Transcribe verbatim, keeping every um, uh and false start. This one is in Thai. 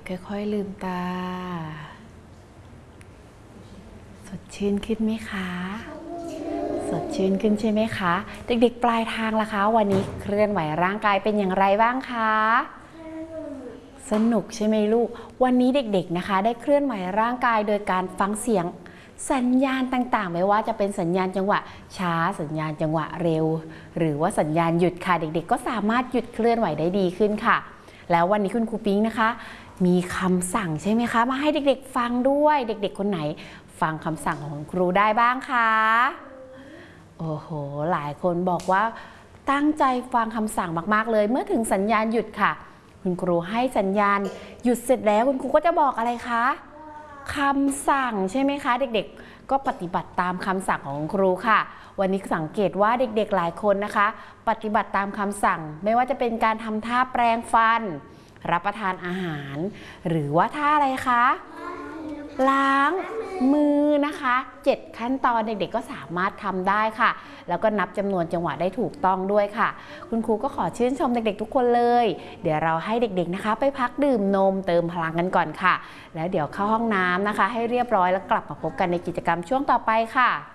ๆค่อยๆลืมตาสดชื่นขึ้นไหมคะสดชื่นขึ้นใช่ไหมคะเด็กๆปลายทางล่ะคะวันนี้เคลื่อนไหวร่างกายเป็นอย่างไรบ้างคะสนุกใช่ไหมลูกวันนี้เด็กๆนะคะได้เคลื่อนไหวร่างกายโดยการฟังเสียงสัญญาณต่างๆไม่ว่าจะเป็นสัญญาณจังหวะช้าสัญญาณจังหวะเร็วหรือว่าสัญญาณหยุดค่ะเด็กๆก็สามารถหยุดเคลื่อนไหวได้ดีขึ้นค่ะแล้ววันนี้คุณครูปิ๊งนะคะมีคำสั่งใช่ไหมคะมาให้เด็กๆฟังด้วยเด็กๆคนไหนฟังคำสั่งของครูได้บ้างคะโอ้โหหลายคนบอกว่าตั้งใจฟังคำสั่งมากๆเลยเมื่อถึงสัญญาณหยุดค่ะคุณครูให้สัญญาณหยุดเสร็จแล้วคุณครูก็จะบอกอะไรคะคำสั่งใช่ไหมคะเด็กๆก็ปฏิบัติตามคำสั่งของครูค่ะวันนี้สังเกตว่าเด็กๆหลายคนนะคะปฏิบัติตามคำสั่งไม่ว่าจะเป็นการทำท่าแปรงฟันรับประทานอาหารหรือว่าท่าอะไรคะล้างมือนะคะเจ็ดขั้นตอนเด็กๆก็สามารถทำได้ค่ะแล้วก็นับจำนวนจังหวะได้ถูกต้องด้วยค่ะคุณครูก็ขอชื่นชมเด็กๆทุกคนเลยเดี๋ยวเราให้เด็กๆนะคะไปพักดื่มนมเติมพลังกันก่อนค่ะแล้วเดี๋ยวเข้าห้องน้ำนะคะให้เรียบร้อยแล้วกลับมาพบกันในกิจกรรมช่วงต่อไปค่ะ